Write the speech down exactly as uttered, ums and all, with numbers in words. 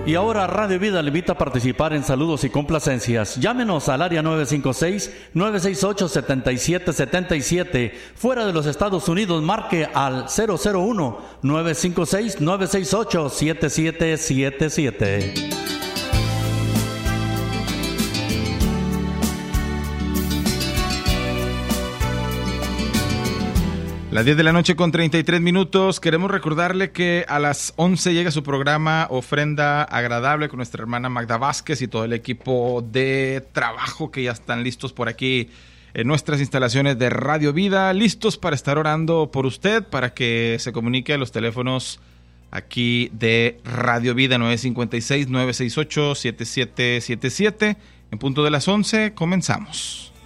Y ahora Radio Vida le invita a participar en saludos y complacencias. Llámenos al área nueve cinco seis, nueve seis ocho, siete siete siete siete. Fuera de los Estados Unidos, marque al cero cero uno, nueve cinco seis, nueve seis ocho, siete siete siete siete. Las diez de la noche con treinta y tres minutos. Queremos recordarle que a las once llega su programa Ofrenda Agradable con nuestra hermana Magda Vázquez y todo el equipo de trabajo que ya están listos por aquí en nuestras instalaciones de Radio Vida, listos para estar orando por usted, para que se comunique a los teléfonos aquí de Radio Vida, nueve cinco seis, nueve seis ocho, siete siete siete siete. En punto de las once, comenzamos.